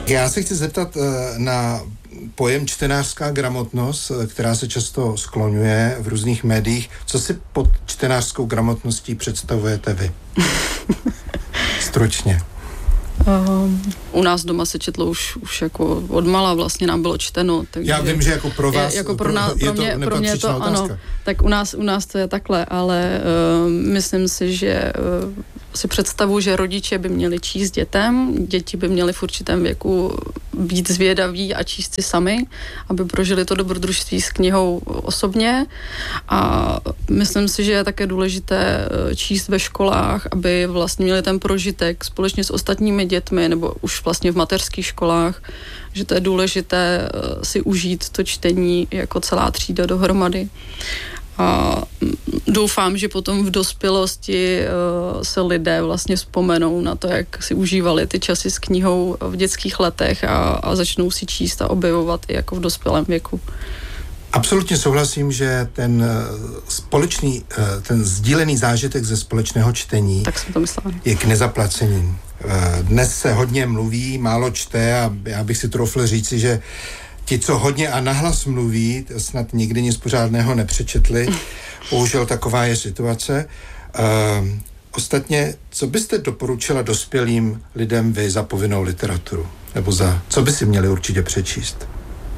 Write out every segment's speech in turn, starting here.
Já se chci zeptat na pojem čtenářská gramotnost, která se často skloňuje v různých médiích. Co si pod čtenářskou gramotností představujete vy? Stručně. U nás doma se četlo už jako odmala, vlastně nám bylo čteno. Takže já vím, že jako pro vás jako pro mě to otázka. Ano, tak u nás to je takhle, ale myslím si, že si představuji, že rodiče by měli číst dětem, děti by měly v určitém věku být zvědaví a číst si sami, aby prožili to dobrodružství s knihou osobně, a myslím si, že je také důležité číst ve školách, aby vlastně měli ten prožitek společně s ostatními dětmi, nebo už vlastně v mateřských školách, že to je důležité si užít to čtení jako celá třída dohromady. A doufám, že potom v dospělosti se lidé vlastně vzpomenou na to, jak si užívali ty časy s knihou v dětských letech a začnou si číst a objevovat i jako v dospělém věku. Absolutně souhlasím, že ten společný, ten sdílený zážitek ze společného čtení tak jsem to myslela. Je k nezaplacení. Dnes se hodně mluví, málo čte a já bych si troufl říci, že ti, co hodně a nahlas mluví, snad nikdy nic pořádného nepřečetli. Bohužel taková je situace. Ostatně, co byste doporučila dospělým lidem vy za povinnou literaturu? Nebo co by si měli určitě přečíst?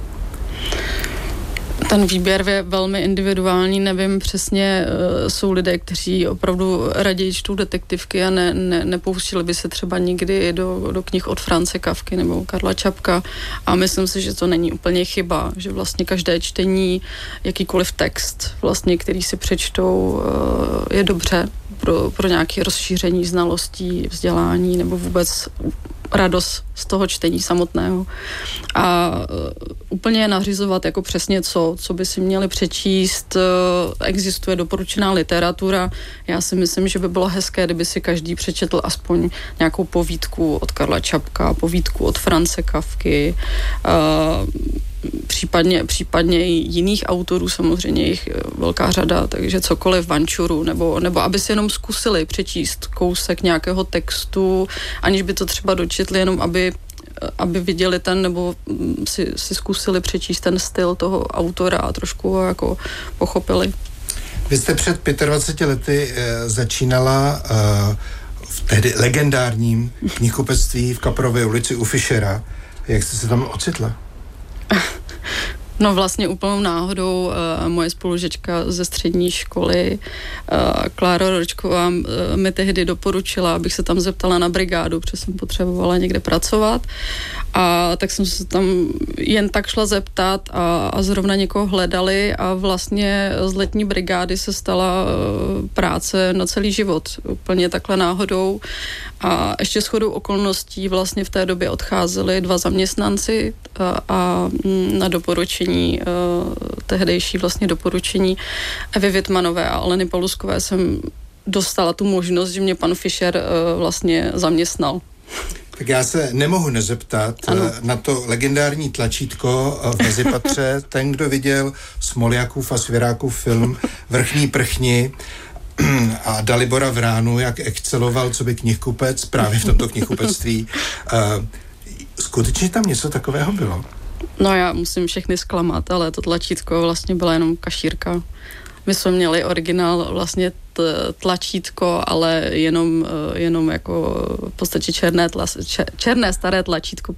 Ten výběr je velmi individuální, nevím přesně, jsou lidé, kteří opravdu raději čtou detektivky a nepouštili by se třeba nikdy do knih od France Kafky nebo Karla Čapka, a myslím si, že to není úplně chyba, že vlastně každé čtení, jakýkoliv text, vlastně, který si přečtou, je dobře pro nějaké rozšíření znalostí, vzdělání nebo vůbec radost z toho čtení samotného. A úplně nařizovat jako přesně co by si měli přečíst. Existuje doporučená literatura. Já si myslím, že by bylo hezké, kdyby si každý přečetl aspoň nějakou povídku od Karla Čapka, povídku od France Kafky, případně i jiných autorů, samozřejmě jich velká řada, takže cokoliv, Vančuru, nebo aby si jenom zkusili přečíst kousek nějakého textu, aniž by to třeba dočetli, jenom aby viděli ten, nebo si zkusili přečíst ten styl toho autora a trošku ho jako pochopili. Vy jste před 25 lety začínala v tehdy legendárním knihkupectví v Kaprově ulici u Fischera. Jak jste se tam ocitla? No vlastně úplnou náhodou moje spolužečka ze střední školy, Klára Ročková, mi tehdy doporučila, abych se tam zeptala na brigádu, protože jsem potřebovala někde pracovat, a tak jsem se tam jen tak šla zeptat a zrovna někoho hledali a vlastně z letní brigády se stala práce na celý život, úplně takhle náhodou, a ještě shodou okolností vlastně v té době odcházeli 2 zaměstnanci a na doporučení, tehdejší vlastně doporučení Evy Wittmannové a Aleny Paluskové jsem dostala tu možnost, že mě pan Fischer vlastně zaměstnal. Tak já se nemohu nezeptat na to legendární tlačítko v Mezipatře. Ten, kdo viděl Smoljakův a Svěrákův film Vrchní prchni a Dalibora Vránu, jak exceloval co by knihkupec právě v tomto knihkupectví. Skutečně tam něco takového bylo? No já musím všechny zklamat, ale to tlačítko vlastně byla jenom kašírka. My jsme měli originál vlastně tlačítko, ale jenom jako v podstatě černé staré tlačítko,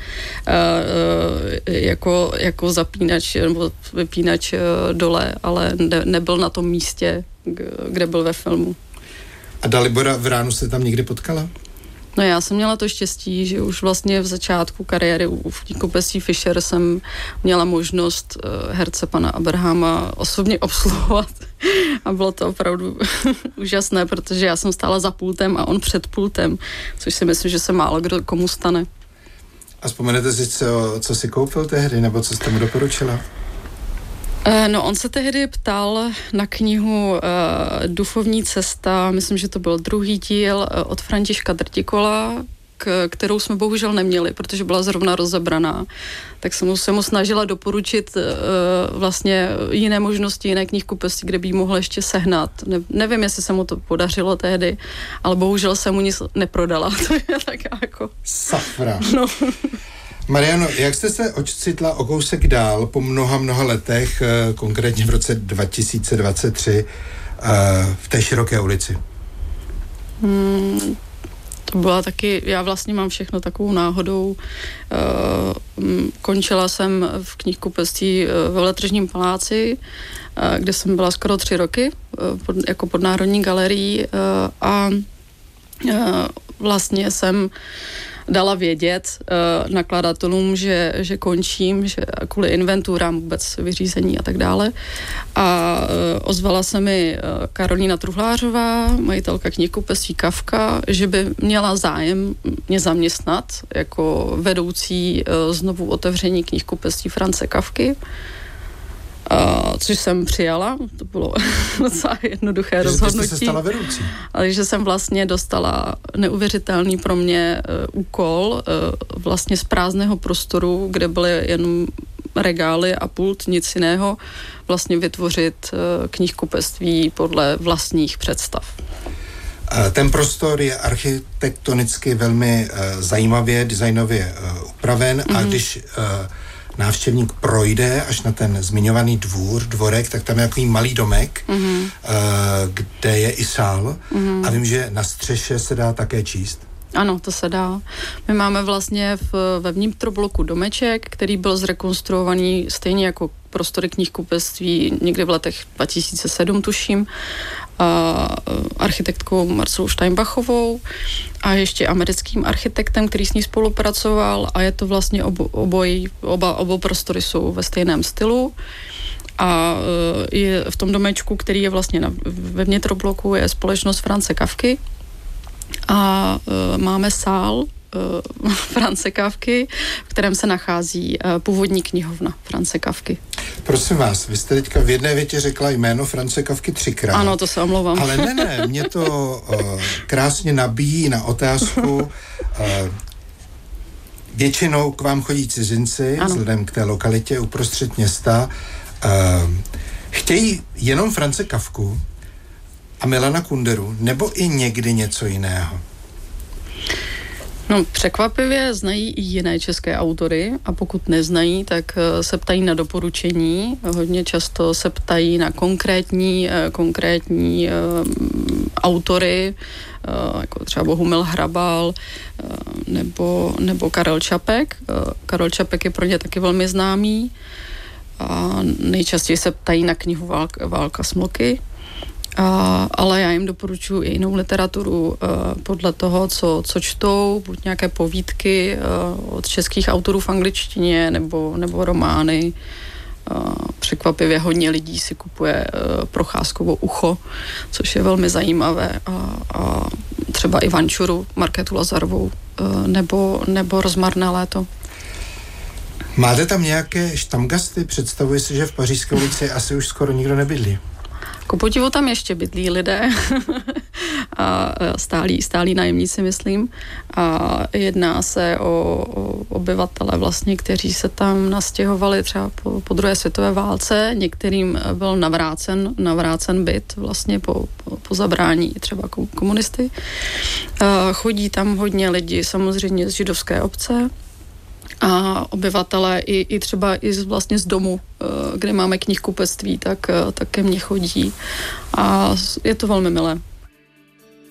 jako zapínač nebo vypínač dole, ale nebyl na tom místě, kde byl ve filmu. A Dalibora Vránu se tam někdy potkala? No já jsem měla to štěstí, že už vlastně v začátku kariéry v knihkupectví Fischer jsem měla možnost herce pana Abrahama osobně obsluhovat a bylo to opravdu úžasné, protože já jsem stála za pultem a on před pultem, což si myslím, že se málo kdo komu stane. A vzpomenete si, co si koupil tehdy, nebo co jste mu doporučila? No, on se tehdy ptal na knihu Duchovní cesta, myslím, že to byl 2. díl od Františka Drtikola, kterou jsme bohužel neměli, protože byla zrovna rozebraná. Tak jsem se mu snažila doporučit vlastně jiné možnosti, jiné knihkupectví, kde by jí mohl ještě sehnat. Nevím, jestli se mu to podařilo tehdy, ale bohužel jsem mu nic neprodala. To je tak jako... Safra. No. Mariano, jak jste se ocitla o kousek dál po mnoha letech, konkrétně v roce 2023, v té Široké ulici? To byla taky, já vlastně mám všechno takovou náhodou. Končila jsem v knihkupectví ve Veletržním paláci, kde jsem byla skoro 3 roky, jako pod Národní galerií a vlastně jsem dala vědět nakladatelům, že končím, že kvůli inventurám, vůbec vyřízení a tak dále. A ozvala se mi Karolína Truhlářová, majitelka knihkupectví Kafka, že by měla zájem mě zaměstnat jako vedoucí znovu otevření knihkupectví France Kafky. Což jsem přijala, to bylo docela jednoduché rozhodnutí. Jste se stala vedoucí. Ale že jsem vlastně dostala neuvěřitelný pro mě úkol vlastně z prázdného prostoru, kde byly jen regály a pult, nic jiného, vlastně vytvořit knihkupectví podle vlastních představ. Ten prostor je architektonicky velmi zajímavě, designově upraven a když návštěvník projde až na ten zmiňovaný dvorek, tak tam je takový malý domek, kde je i sál a vím, že na střeše se dá také číst. Ano, to se dá. My máme vlastně ve vnitrobloku domeček, který byl zrekonstruovaný stejně jako prostory knihkupectví někdy v letech 2007, tuším, architektkou Marcelou Steinbachovou a ještě americkým architektem, který s ní spolupracoval a je to vlastně oba prostory jsou ve stejném stylu a je v tom domečku, který je vlastně ve vnitrobloku, je společnost France Kafky a máme sál France Kafky, v kterém se nachází původní knihovna France Kafky. Prosím vás, vy jste teďka v jedné větě řekla jméno France Kafky 3krát. Ano, to se omlouvám. Ale ne, mě to krásně nabíjí na otázku. Většinou k vám chodí cizinci, vzhledem k té lokalitě uprostřed města. Chtějí jenom France Kafku a Milana Kunderu, nebo i někdy něco jiného? No, překvapivě znají i jiné české autory a pokud neznají, tak se ptají na doporučení. Hodně často se ptají na konkrétní autory, jako třeba Bohumil Hrabal nebo Karel Čapek. Karel Čapek je pro ně taky velmi známý a nejčastěji se ptají na knihu Válka Smloky. Ale já jim doporučuji i jinou literaturu podle toho, co čtou, buď nějaké povídky od českých autorů v angličtině nebo romány. Překvapivě hodně lidí si kupuje Procházkovo Ucho, což je velmi zajímavé a třeba i Vančuru, Markétu Lazarovou nebo Rozmarné léto. Máte tam nějaké štamgasty? Představuje si, že v Pařížské ulici asi už skoro nikdo nebydlí. Ku podivu tam ještě bydlí lidé a stálí nájemníci, myslím. A jedná se o obyvatele vlastně, kteří se tam nastěhovali třeba po druhé světové válce. Některým byl navrácen byt vlastně po zabrání třeba komunisty. Chodí tam hodně lidí samozřejmě z židovské obce a obyvatelé i třeba vlastně z domu, kde máme knihkupectví, tak ke mně chodí a je to velmi milé.